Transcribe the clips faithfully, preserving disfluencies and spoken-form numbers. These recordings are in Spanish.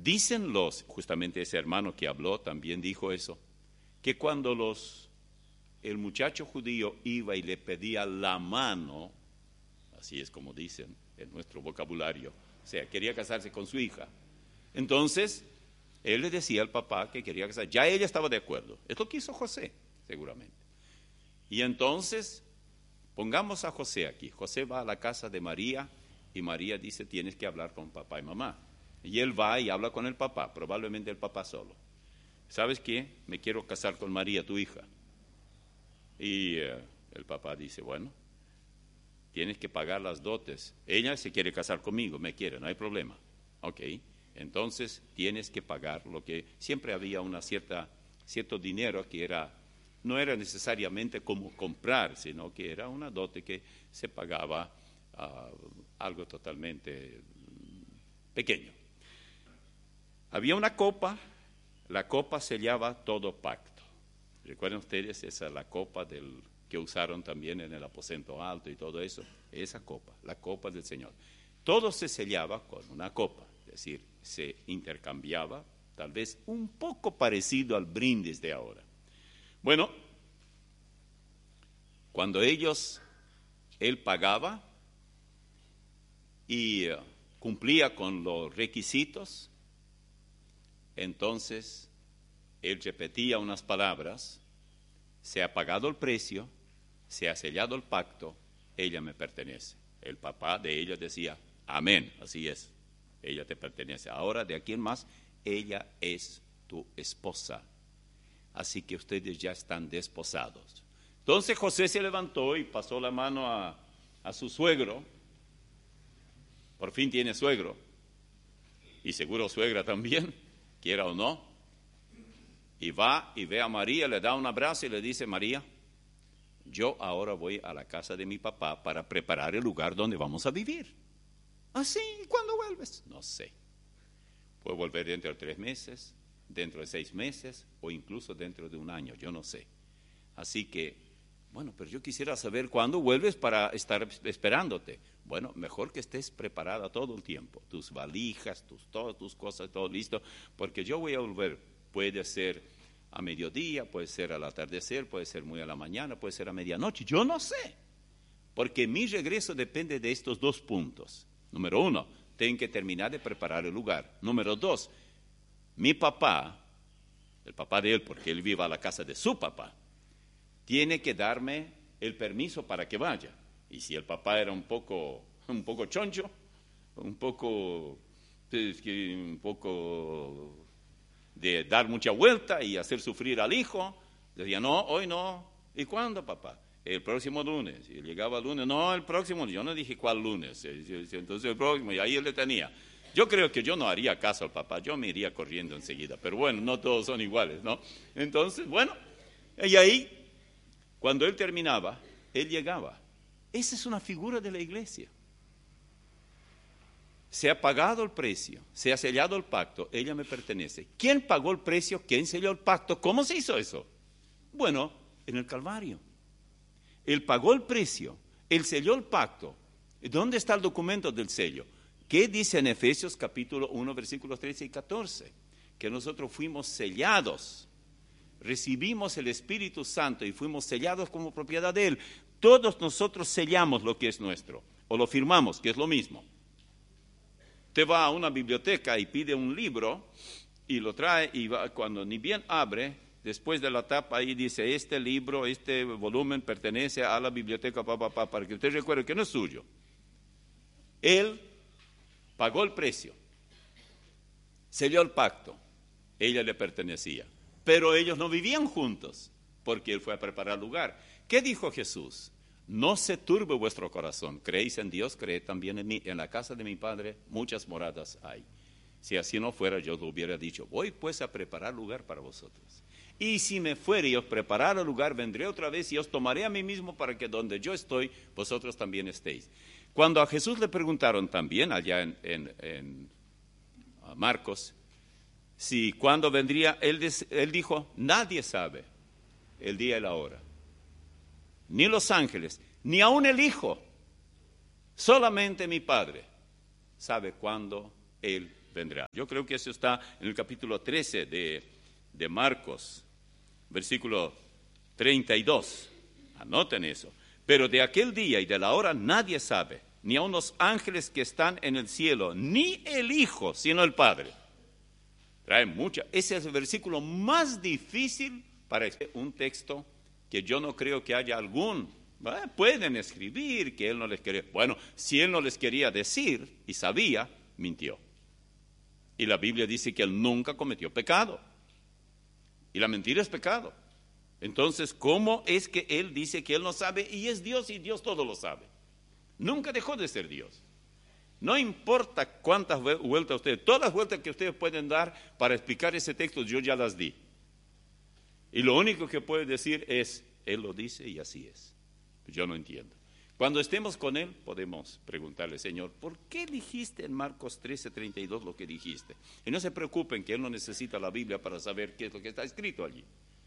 Dicen los, justamente ese hermano que habló también dijo eso, que cuando los, el muchacho judío iba y le pedía la mano, así es como dicen en nuestro vocabulario, o sea, quería casarse con su hija, entonces él le decía al papá que quería casarse, ya ella estaba de acuerdo, es lo que hizo José, seguramente. Y entonces, pongamos a José aquí, José va a la casa de María y María dice, tienes que hablar con papá y mamá. Y él va y habla con el papá, probablemente el papá solo. ¿Sabes qué? Me quiero casar con María, tu hija. Y uh, el papá dice, bueno, tienes que pagar las dotes. Ella se quiere casar conmigo, me quiere, no hay problema. Ok, entonces tienes que pagar lo que... Siempre había una cierta, cierto dinero que era, no era necesariamente como comprar, sino que era una dote que se pagaba uh, algo totalmente pequeño. Había una copa, la copa sellaba todo pacto. ¿Recuerdan ustedes esa la copa del, que usaron también en el aposento alto y todo eso? Esa copa, la copa del Señor. Todo se sellaba con una copa, es decir, se intercambiaba, tal vez un poco parecido al brindis de ahora. Bueno, cuando ellos, él pagaba y uh, cumplía con los requisitos, entonces él repetía unas palabras, se ha pagado el precio, se ha sellado el pacto, ella me pertenece. El papá de ella decía, amén, así es, ella te pertenece. Ahora de aquí en más, ella es tu esposa. Así que ustedes ya están desposados. Entonces José se levantó y pasó la mano a, a su suegro. Por fin tiene suegro. Y seguro suegra también, quiera o no. Y va y ve a María, le da un abrazo y le dice, María, yo ahora voy a la casa de mi papá para preparar el lugar donde vamos a vivir. ¿Así? ¿Y cuándo vuelves? No sé. Puedo volver dentro de tres meses, dentro de seis meses o incluso dentro de un año, yo no sé. Así que, bueno, pero yo quisiera saber cuándo vuelves para estar esperándote. Bueno, mejor que estés preparada todo el tiempo, tus valijas, tus, todas tus cosas, todo listo, porque yo voy a volver. Puede ser a mediodía, puede ser al atardecer, puede ser muy a la mañana, puede ser a medianoche, yo no sé, porque mi regreso depende de estos dos puntos. Número uno, tengo que terminar de preparar el lugar. Número dos, mi papá, el papá de él, porque él vive a la casa de su papá, tiene que darme el permiso para que vaya. Y si el papá era un poco, un poco choncho, un poco, un poco de dar mucha vuelta y hacer sufrir al hijo, decía, no, hoy no. ¿Y cuándo, papá? El próximo lunes. Y llegaba el lunes, no, el próximo, yo no dije cuál lunes, entonces el próximo, y ahí él le tenía. Yo creo que yo no haría caso al papá, yo me iría corriendo enseguida, pero bueno, no todos son iguales, ¿no? Entonces, bueno, y ahí, cuando él terminaba, él llegaba. Esa es una figura de la iglesia. Se ha pagado el precio, se ha sellado el pacto, ella me pertenece. ¿Quién pagó el precio? ¿Quién selló el pacto? ¿Cómo se hizo eso? Bueno, en el Calvario. Él pagó el precio, él selló el pacto. ¿Dónde está el documento del sello? ¿Qué dice en Efesios capítulo uno, versículos trece y catorce? Que nosotros fuimos sellados, recibimos el Espíritu Santo y fuimos sellados como propiedad de Él. Todos nosotros sellamos lo que es nuestro, o lo firmamos, que es lo mismo. Usted va a una biblioteca y pide un libro y lo trae y va, cuando ni bien abre, después de la tapa ahí dice, este libro, este volumen pertenece a la biblioteca, pa, pa, pa, para que usted recuerde que no es suyo. Él pagó el precio, selló el pacto, ella le pertenecía, pero ellos no vivían juntos porque él fue a preparar lugar. ¿Qué dijo Jesús? No se turbe vuestro corazón, creéis en Dios, creed también en mí. En la casa de mi Padre muchas moradas hay. Si así no fuera, yo lo hubiera dicho, voy pues a preparar lugar para vosotros. Y si me fuere y os preparara lugar, vendré otra vez y os tomaré a mí mismo para que donde yo estoy, vosotros también estéis. Cuando a Jesús le preguntaron también, allá en, en, en Marcos, si cuándo vendría, él, él dijo, nadie sabe el día y la hora. Ni los ángeles, ni aun el Hijo, solamente mi Padre sabe cuándo Él vendrá. Yo creo que eso está en el capítulo trece de, de Marcos, versículo treinta y dos. Anoten eso. Pero de aquel día y de la hora nadie sabe, ni aun los ángeles que están en el cielo, ni el Hijo, sino el Padre. Trae mucha. Ese es el versículo más difícil para un texto que yo no creo que haya algún. ¿Verdad? Pueden escribir que él no les quería. Bueno, si él no les quería decir y sabía, mintió. Y la Biblia dice que él nunca cometió pecado. Y la mentira es pecado. Entonces, ¿cómo es que él dice que él no sabe y es Dios y Dios todo lo sabe? Nunca dejó de ser Dios. No importa cuántas vueltas ustedes, todas las vueltas que ustedes pueden dar para explicar ese texto, yo ya las di. Y lo único que puede decir es, él lo dice y así es. Yo no entiendo. Cuando estemos con él, podemos preguntarle, Señor, ¿por qué dijiste en Marcos trece, treinta y dos lo que dijiste? Y no se preocupen que él no necesita la Biblia para saber qué es lo que está escrito allí.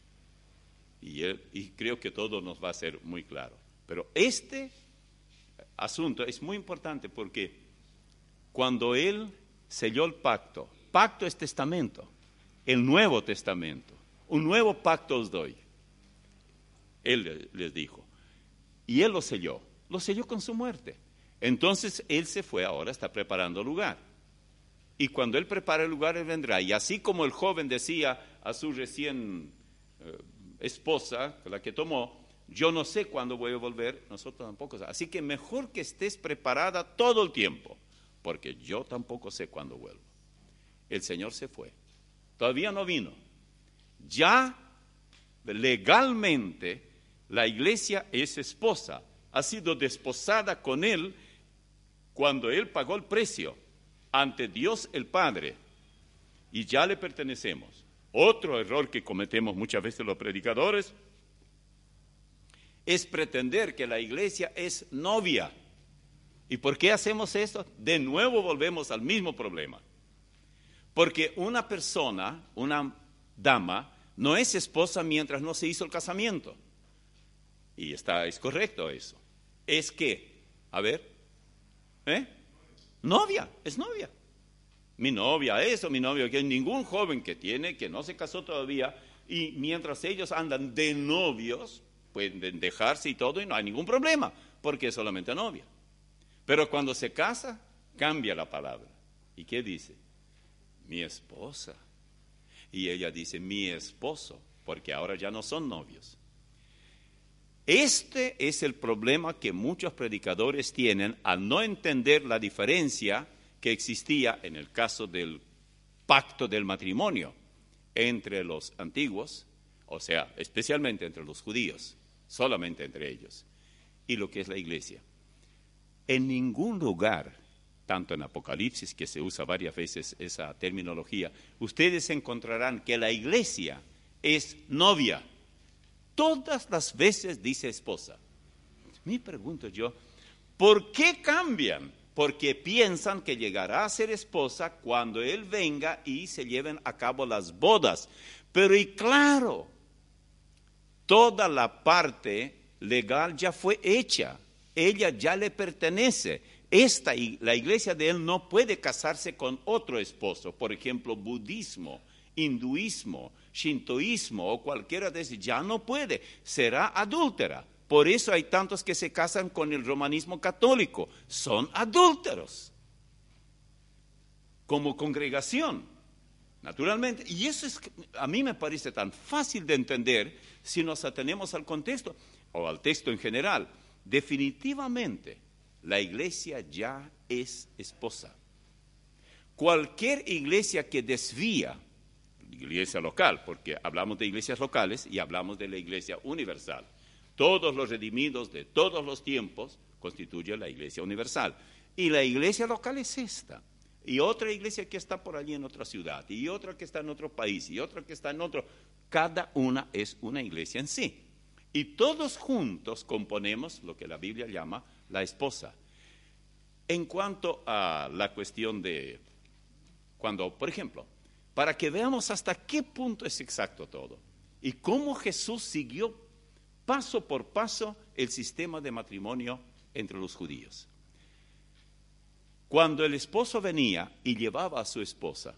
Y, él, y creo que todo nos va a ser muy claro. Pero este asunto es muy importante porque cuando él selló el pacto, pacto es testamento, el Nuevo Testamento, un nuevo pacto os doy. Él les dijo, y él lo selló, lo selló con su muerte. Entonces él se fue, ahora está preparando lugar. Y cuando él prepare el lugar, él vendrá. Y así como el joven decía a su recién eh, esposa, la que tomó, yo no sé cuándo voy a volver, nosotros tampoco. Así que mejor que estés preparada todo el tiempo, porque yo tampoco sé cuándo vuelvo. El Señor se fue, todavía no vino. Ya legalmente la iglesia es esposa, ha sido desposada con él cuando él pagó el precio ante Dios el Padre y ya le pertenecemos. Otro error que cometemos muchas veces los predicadores es pretender que la iglesia es novia. ¿Y por qué hacemos esto? De nuevo volvemos al mismo problema. Porque una persona, una dama, no es esposa mientras no se hizo el casamiento. Y está, es correcto eso. Es que, a ver, ¿eh? Novia, es novia. Mi novia eso, mi novia que ningún joven que tiene, que no se casó todavía, y mientras ellos andan de novios, pueden dejarse y todo, y no hay ningún problema, porque es solamente novia. Pero cuando se casa, cambia la palabra. ¿Y qué dice? Mi esposa. Y ella dice, mi esposo, porque ahora ya no son novios. Este es el problema que muchos predicadores tienen al no entender la diferencia que existía en el caso del pacto del matrimonio entre los antiguos, o sea, especialmente entre los judíos, solamente entre ellos, y lo que es la iglesia. En ningún lugar, tanto en Apocalipsis, que se usa varias veces esa terminología, ustedes encontrarán que la iglesia es novia. Todas las veces dice esposa. Me pregunto yo, ¿por qué cambian? Porque piensan que llegará a ser esposa cuando él venga y se lleven a cabo las bodas. Pero y claro, toda la parte legal ya fue hecha. Ella ya le pertenece. Esta, la iglesia de él no puede casarse con otro esposo. Por ejemplo, budismo, hinduismo, shintoísmo o cualquiera de esos, ya no puede. Será adúltera. Por eso hay tantos que se casan con el romanismo católico. Son adúlteros. Como congregación, naturalmente. Y eso es, a mí me parece tan fácil de entender si nos atenemos al contexto o al texto en general. Definitivamente, la iglesia ya es esposa. Cualquier iglesia que desvía, iglesia local, porque hablamos de iglesias locales y hablamos de la iglesia universal. Todos los redimidos de todos los tiempos constituyen la iglesia universal. Y la iglesia local es esta. Y otra iglesia que está por allí en otra ciudad, y otra que está en otro país, y otra que está en otro. Cada una es una iglesia en sí. Y todos juntos componemos lo que la Biblia llama la esposa. En cuanto a la cuestión de, cuando, por ejemplo, para que veamos hasta qué punto es exacto todo, y cómo Jesús siguió paso por paso el sistema de matrimonio entre los judíos. Cuando el esposo venía y llevaba a su esposa,